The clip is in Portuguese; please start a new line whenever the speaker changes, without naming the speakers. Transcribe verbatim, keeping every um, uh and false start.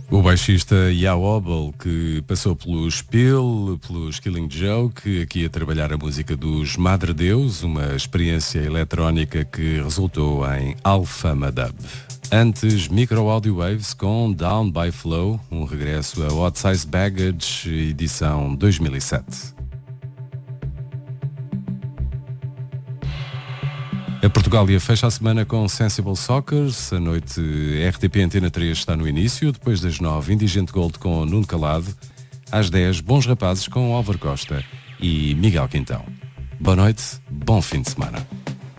O baixista Yao Obel, que passou pelo Spill, pelos Killing Joke, aqui a trabalhar a música dos Madre Deus, uma experiência eletrónica que resultou em Alfama Dub. Antes, Micro Audio Waves com Down by Flow, um regresso a Odd Size Baggage, edição dois mil e sete. A Portugália fecha a semana com Sensible Soccers. A noite R T P Antena três está no início. Depois das nove, Indigente Gold com Nuno Calado. Às dez, Bons Rapazes com Álvaro Costa e Miguel Quintão. Boa noite, bom fim de semana.